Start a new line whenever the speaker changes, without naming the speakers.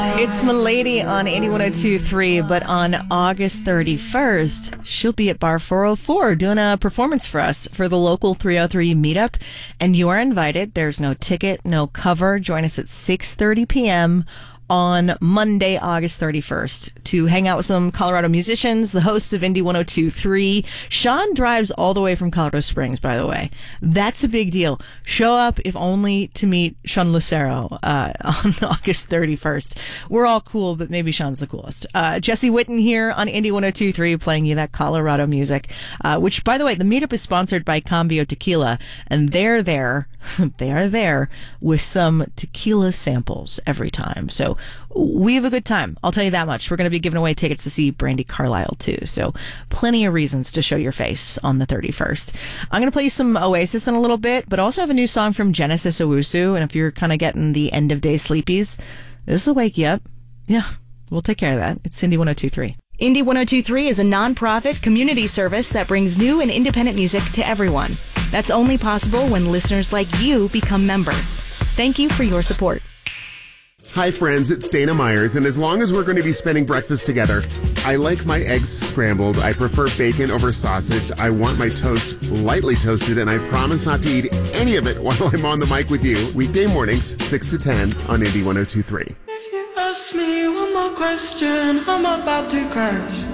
It's Milady on 81023, but on August 31st, she'll be at Bar 404 doing a performance for us for the local 303 meetup, and you are invited. There's no ticket, no cover. Join us at 6:30 p.m. on Monday, August 31st, to hang out with some Colorado musicians, the hosts of Indie 1023. Sean drives all the way from Colorado Springs, by the way. That's a big deal. Show up, if only to meet Sean Lucero on August 31st. We're all cool, but maybe Sean's the coolest. Jesse Witten here on Indie 1023, playing you that Colorado music, which, by the way, the meetup is sponsored by Cambio Tequila, and they are there with some tequila samples every time. So we have a good time. I'll tell you that much. We're going to be giving away tickets to see Brandi Carlile too. So plenty of reasons to show your face on the 31st. I'm going to play you some Oasis in a little bit, but also have a new song from Genesis Owusu. And if you're kind of getting the end of day sleepies, this will wake you up. Yeah, we'll take care of that. It's Indie 1023. Indie 1023 is a non-profit community service that brings new and independent music to everyone. That's only possible when listeners like you become members. Thank you for your support.
Hi friends, it's Dana Myers, and as long as we're going to be spending breakfast together, I like my eggs scrambled, I prefer bacon over sausage, I want my toast lightly toasted, and I promise not to eat any of it while I'm on the mic with you. Weekday mornings, 6 to 10 on Indie 1023.
If you ask me one more question, I'm about to crash.